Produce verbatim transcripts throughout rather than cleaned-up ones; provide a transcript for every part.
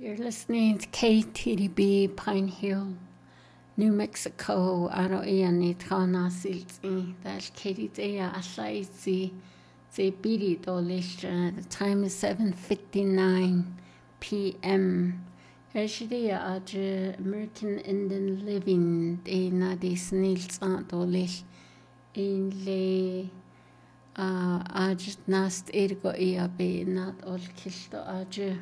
You're listening to K T D B Pine Hill, New Mexico. Aro ia ni tana silti. That's Katie Dea Ashaiti. Ze biri dolisha. The time is seven fifty-nine p m. Hershia aje American Indian Living. De na de snils an dolish. In le aje nast ergo ia be not all kilto aje.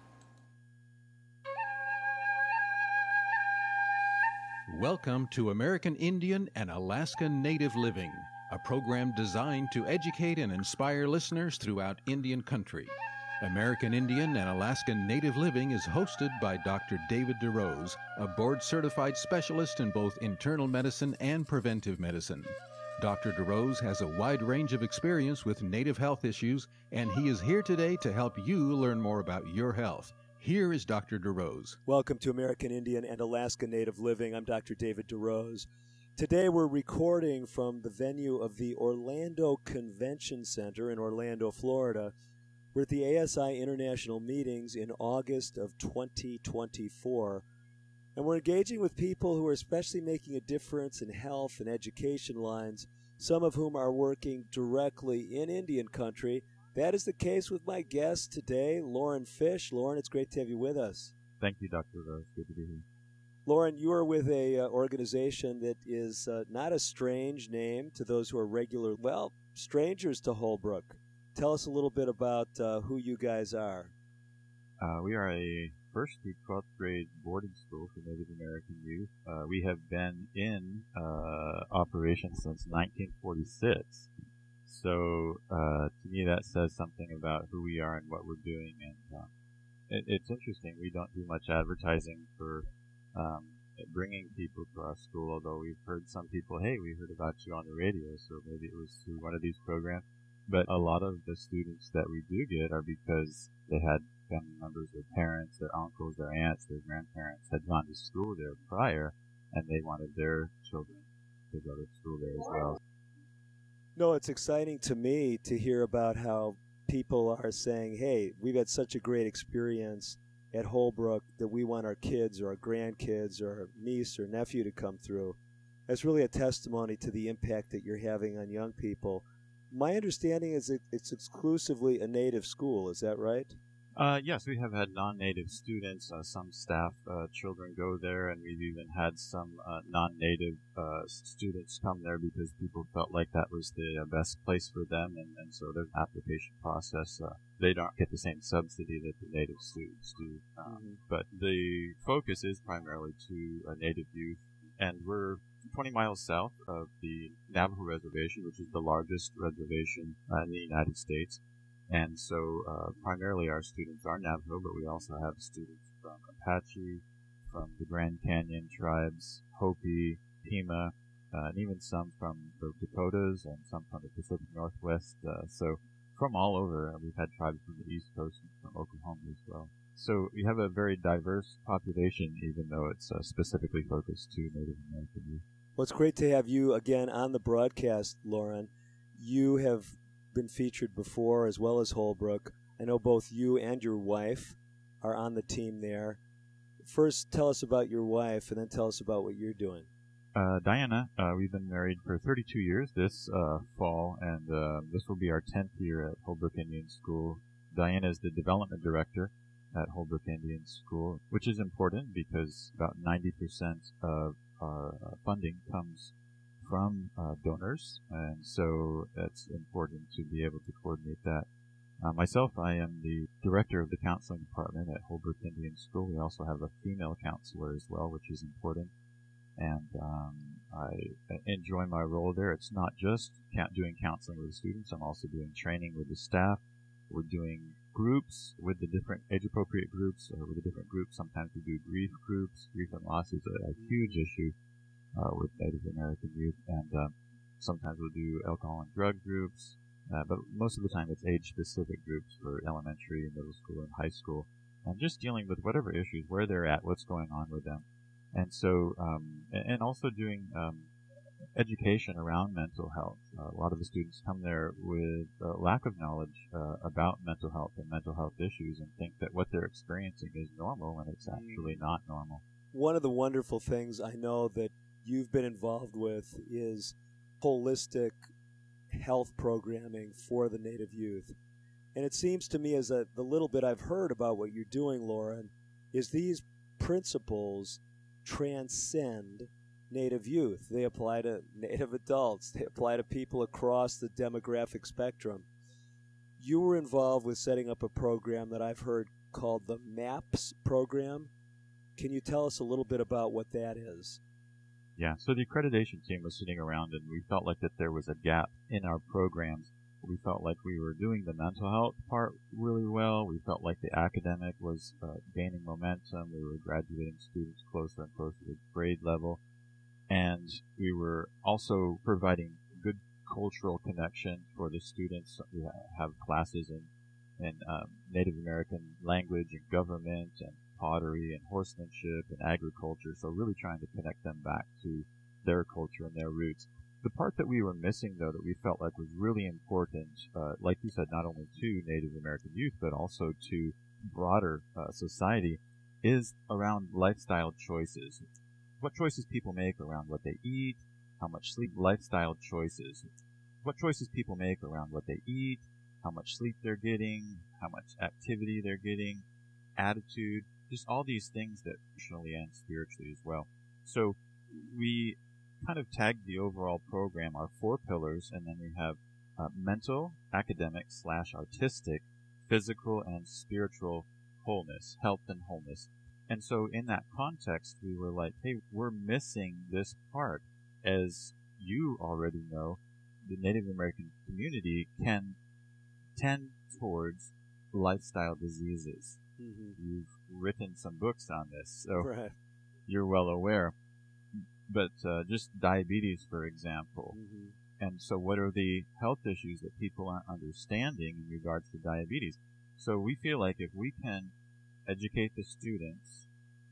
Welcome to American Indian and Alaska Native Living, a program designed to educate and inspire listeners throughout Indian country. American Indian and Alaska Native Living is hosted by Doctor David DeRose, a board-certified specialist in both internal medicine and preventive medicine. Doctor DeRose has a wide range of experience with Native health issues, and he is here today to help you learn more about your health. Here is Doctor DeRose. Welcome to American Indian and Alaska Native Living. I'm Doctor David DeRose. Today we're recording from the venue of the Orlando Convention Center in Orlando, Florida. We're at the A S I International Meetings in August of twenty twenty-four. And we're engaging with people who are especially making a difference in health and education lines, some of whom are working directly in Indian country. That is the case with my guest today, Lauren Fish. Lauren, it's great to have you with us. Thank you, Doctor Rose. Good to be here. Lauren, you are with a uh, organization that is uh, not a strange name to those who are regular, well, strangers to Holbrook. Tell us a little bit about uh, who you guys are. Uh, we are a first through twelfth grade boarding school for Native American youth. Uh, we have been in uh, operation since nineteen forty-six. So, uh, to me, that says something about who we are and what we're doing. And uh, it, it's interesting. We don't do much advertising for um, bringing people to our school, although we've heard some people, hey, we heard about you on the radio, so maybe it was through one of these programs. But a lot of the students that we do get are because they had family members, their parents, their uncles, their aunts, their grandparents had gone to school there prior, and they wanted their children to go to school there as well. No, it's exciting to me to hear about how people are saying, hey, we've had such a great experience at Holbrook that we want our kids or our grandkids or our niece or nephew to come through. That's really a testimony to the impact that you're having on young people. My understanding is that it's exclusively a Native school. Is that right? Uh, yes, we have had non-Native students. Uh, some staff uh, children go there, and we've even had some uh, non-Native uh, students come there because people felt like that was the uh, best place for them, and, and so there's an application process. Uh, they don't get the same subsidy that the Native students do. Um, mm-hmm. But the focus is primarily to uh, Native youth, and we're twenty miles south of the Navajo Reservation, which is the largest reservation uh, in the United States. And so uh, primarily our students are Navajo, but we also have students from Apache, from the Grand Canyon tribes, Hopi, Pima, uh, and even some from the Dakotas and some from the Pacific Northwest. Uh, so from all over, uh, we've had tribes from the East Coast and from Oklahoma as well. So we have a very diverse population, even though it's uh, specifically focused to Native American youth. Well, it's great to have you again on the broadcast, Lauren. You have been featured before as well as Holbrook. I know both you and your wife are on the team there. First, tell us about your wife, and then tell us about what you're doing. Uh, Diana, uh, we've been married for thirty-two years this uh, fall, and uh, this will be our tenth year at Holbrook Indian School. Diana is the development director at Holbrook Indian School, which is important because about ninety percent of our uh, funding comes from uh, donors, and so it's important to be able to coordinate that. Uh, myself, I am the director of the counseling department at Holbrook Indian School. We also have a female counselor as well, which is important, and um, I enjoy my role there. It's not just doing counseling with the students. I'm also doing training with the staff. We're doing groups with the different age-appropriate groups, or with the different groups. Sometimes we do grief groups. Grief and loss is a, a huge issue Uh, with Native American youth, and uh, sometimes we'll do alcohol and drug groups, uh, but most of the time it's age-specific groups for elementary, middle school, and high school, and just dealing with whatever issues, where they're at, what's going on with them. And so, um, and also doing um, education around mental health. Uh, a lot of the students come there with a lack of knowledge uh, about mental health and mental health issues and think that what they're experiencing is normal when it's actually not normal. One of the wonderful things I know that you've been involved with is holistic health programming for the Native youth. And it seems to me, as a, the little bit I've heard about what you're doing, Lauren, is these principles transcend Native youth. They apply to Native adults. They apply to people across the demographic spectrum. You were involved with setting up a program that I've heard called the MAPS program. Can you tell us a little bit about what that is? Yeah, so the accreditation team was sitting around, and we felt like that there was a gap in our programs. We felt like we were doing the mental health part really well. We felt like the academic was uh, gaining momentum. We were graduating students closer and closer to grade level. And we were also providing good cultural connection for the students. We have classes in, in um, Native American language and government and pottery and horsemanship and agriculture. So really trying to connect them back to their culture and their roots. The part that we were missing, though, that we felt like was really important, uh, like you said, not only to Native American youth, but also to broader uh, society, is around lifestyle choices. What choices people make around what they eat, how much sleep, lifestyle choices. What choices people make around what they eat, how much sleep they're getting, how much activity they're getting, attitude, just all these things that emotionally and spiritually as well. So we kind of tagged the overall program, our four pillars, and then we have uh, mental, academic slash artistic, physical, and spiritual wholeness, health and wholeness. And so in that context, we were like, hey, we're missing this part. As you already know, the Native American community can tend towards lifestyle diseases. Mm-hmm. You've written some books on this, so right. You're well aware. But uh, just diabetes, for example. Mm-hmm. And so what are the health issues that people aren't understanding in regards to diabetes? So we feel like if we can educate the students,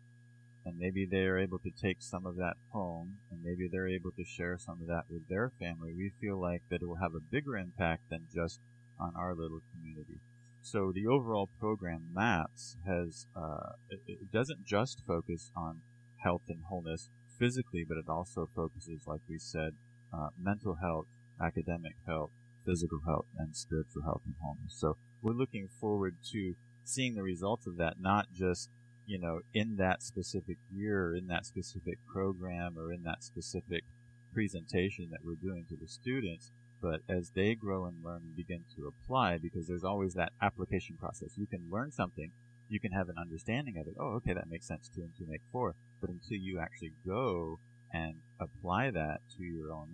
and maybe they're able to take some of that home, and maybe they're able to share some of that with their family, we feel like that it will have a bigger impact than just on our little community. So the overall program, MAPS, has uh, it, it doesn't just focus on health and wholeness physically, but it also focuses, like we said, uh, mental health, academic health, physical health, and spiritual health and wholeness. So we're looking forward to seeing the results of that, not just, you know, in that specific year, or in that specific program, or in that specific presentation that we're doing to the students, but as they grow and learn and begin to apply, because there's always that application process. You can learn something, you can have an understanding of it. Oh, okay, that makes sense. Two and two make four. But until you actually go and apply that to your own